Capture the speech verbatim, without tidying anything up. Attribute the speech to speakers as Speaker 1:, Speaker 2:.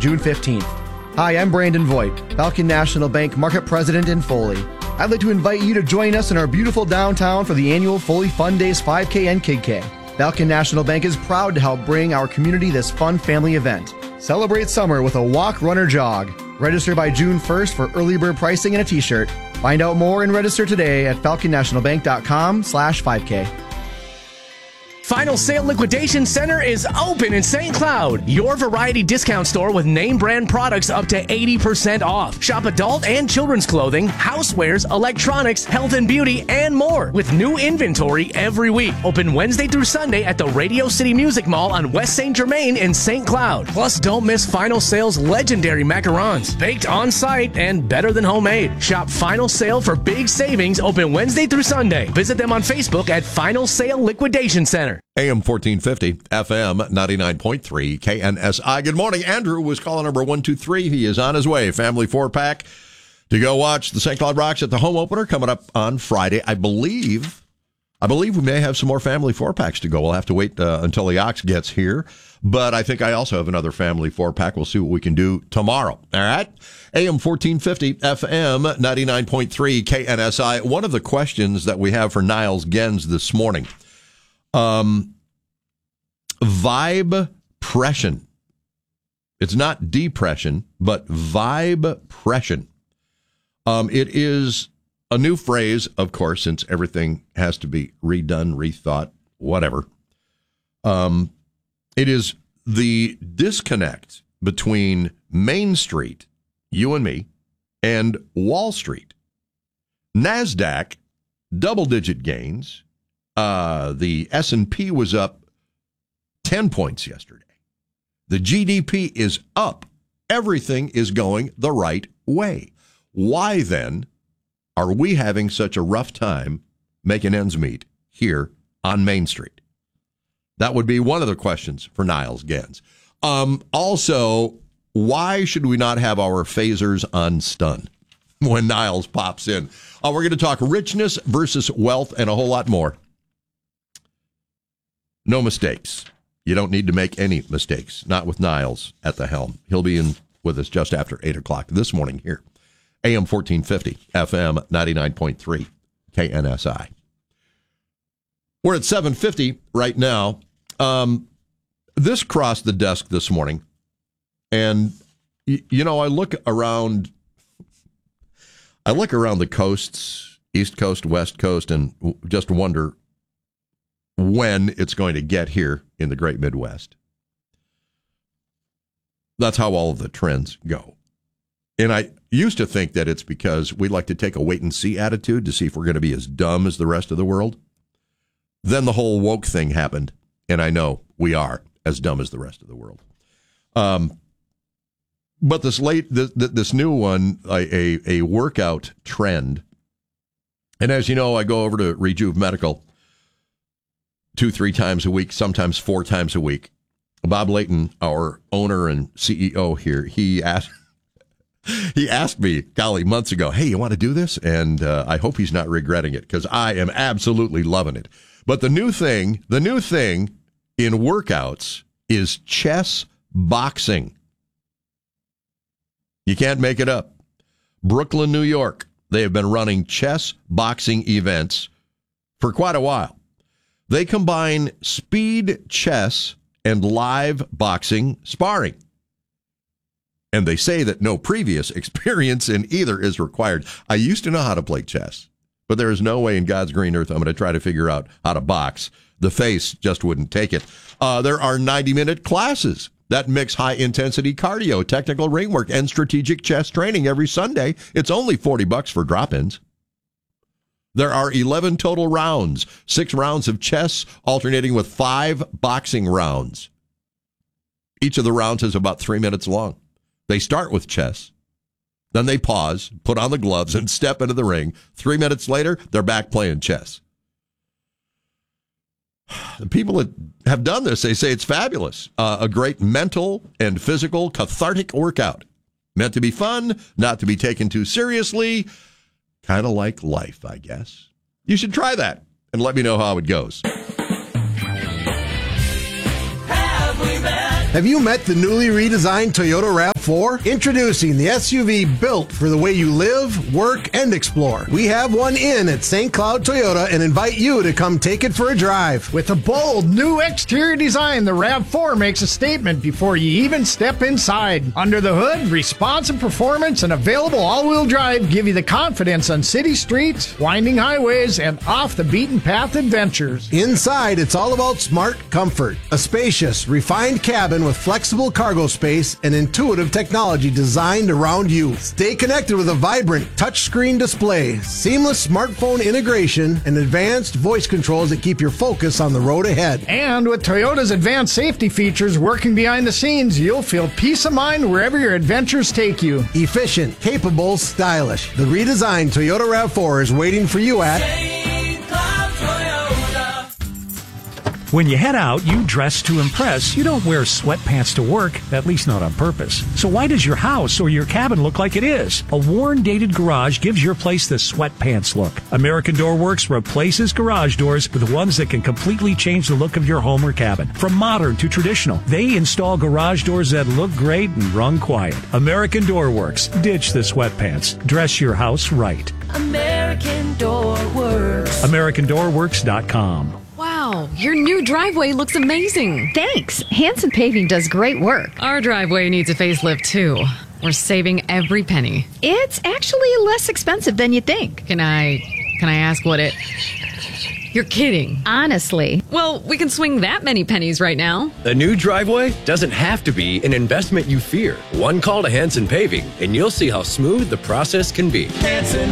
Speaker 1: June fifteenth. Hi, I'm Brandon Voigt, Falcon National Bank Market President in Foley. I'd like to invite you to join us in our beautiful downtown for the annual Foley Fun Days five K and Kid K. Falcon National Bank is proud to help bring our community this fun family event. Celebrate summer with a walk, run, or jog. Register by June first for early bird pricing and a t-shirt. Find out more and register today at falcon national bank dot com slash five K.
Speaker 2: Final Sale Liquidation Center is open in Saint Cloud. Your variety discount store with name brand products up to eighty percent off. Shop adult and children's clothing, housewares, electronics, health and beauty, and more with new inventory every week. Open Wednesday through Sunday at the Radio City Music Mall on West Saint Germain in Saint Cloud. Plus, don't miss Final Sale's legendary macarons, baked on site and better than homemade. Shop Final Sale for big savings open Wednesday through Sunday. Visit them on Facebook at Final Sale Liquidation Center.
Speaker 3: A M fourteen fifty, F M ninety-nine point three, K N S I. Good morning. Andrew was caller number one two three. He is on his way. Family four-pack to go watch the Saint Cloud Rocks at the home opener coming up on Friday. I believe I believe we may have some more family four-packs to go. We'll have to wait uh, until the Ox gets here. But I think I also have another family four-pack. We'll see what we can do tomorrow. All right? A M fourteen fifty, F M ninety-nine point three, K N S I. One of the questions that we have for Niles Gens this morning. Um, vibe-pression. It's not depression, but vibe-pression. Um, it is a new phrase, of course, since everything has to be redone, rethought, whatever. Um, it is the disconnect between Main Street, you and me, and Wall Street. NASDAQ, double-digit gains. Uh, the S and P was up ten points yesterday. The G D P is up. Everything is going the right way. Why, then, are we having such a rough time making ends meet here on Main Street? That would be one of the questions for Niles Gens. Um, also, why should we not have our phasers on stun when Niles pops in? Uh, we're going to talk richness versus wealth and a whole lot more. No mistakes. You don't need to make any mistakes. Not with Niles at the helm. He'll be in with us just after eight o'clock this morning here. A M fourteen fifty, F M ninety-nine point three, K N S I. We're at seven fifty right now. Um, this crossed the desk this morning. And, y- you know, I look around, I look around the coasts, East Coast, West Coast, and w- just wonder when it's going to get here in the great Midwest. That's how all of the trends go. And I used to think that it's because we like to take a wait-and-see attitude to see if we're going to be as dumb as the rest of the world. Then the whole woke thing happened, and I know we are as dumb as the rest of the world. Um, but this late, this, this new one, a, a, a workout trend, and as you know, I go over to Rejuve Medical two, three times a week, sometimes four times a week. Bob Layton, our owner and C E O here, he asked he asked me, golly, months ago, hey, you want to do this? And uh, I hope he's not regretting it because I am absolutely loving it. But the new thing, the new thing in workouts is chess boxing. You can't make it up. Brooklyn, New York, they have been running chess boxing events for quite a while. They combine speed chess and live boxing sparring. And they say that no previous experience in either is required. I used to know how to play chess, but there is no way in God's green earth I'm going to try to figure out how to box. The face just wouldn't take it. Uh, there are ninety-minute classes that mix high-intensity cardio, technical ring work, and strategic chess training every Sunday. It's only forty bucks for drop-ins. There are eleven total rounds, six rounds of chess alternating with five boxing rounds. Each of the rounds is about three minutes long. They start with chess. Then they pause, put on the gloves, and step into the ring. Three minutes later, they're back playing chess. The people that have done this, they say it's fabulous. Uh, a great mental and physical cathartic workout. Meant to be fun, not to be taken too seriously. Kind of like life, I guess. You should try that and let me know how it goes.
Speaker 4: Have you met the newly redesigned Toyota RAV four? Introducing the S U V built for the way you live, work, and explore. We have one in at Saint Cloud Toyota and invite you to come take it for a drive.
Speaker 5: With a bold new exterior design, the RAV four makes a statement before you even step inside. Under the hood, responsive performance and available all-wheel drive give you the confidence on city streets, winding highways, and off-the-beaten-path adventures.
Speaker 4: Inside, it's all about smart comfort. A spacious, refined cabin with flexible cargo space and intuitive technology designed around you. Stay connected with a vibrant touchscreen display, seamless smartphone integration, and advanced voice controls that keep your focus on the road ahead.
Speaker 5: And with Toyota's advanced safety features working behind the scenes, you'll feel peace of mind wherever your adventures take you.
Speaker 4: Efficient, capable, stylish. The redesigned Toyota RAV four is waiting for you at
Speaker 6: Saint Cloud Toyota.
Speaker 7: When you head out, you dress to impress. You don't wear sweatpants to work, at least not on purpose. So why does your house or your cabin look like it is? A worn, dated garage gives your place the sweatpants look. American Door Works replaces garage doors with ones that can completely change the look of your home or cabin. From modern to traditional, they install garage doors that look great and run quiet. American Door Works. Ditch the sweatpants. Dress your house right.
Speaker 6: American Door Works.
Speaker 7: American Door Works dot com.
Speaker 8: Wow, your new driveway looks amazing.
Speaker 9: Thanks. Hanson Paving does great work.
Speaker 8: Our driveway needs a facelift, too. We're saving every penny.
Speaker 9: It's actually less expensive than you think.
Speaker 8: Can I, can I ask what it... You're kidding.
Speaker 9: Honestly.
Speaker 8: Well, we can swing that many pennies right now.
Speaker 10: A new driveway doesn't have to be an investment you fear. One call to Hanson Paving, and you'll see how smooth the process can be.
Speaker 6: Hanson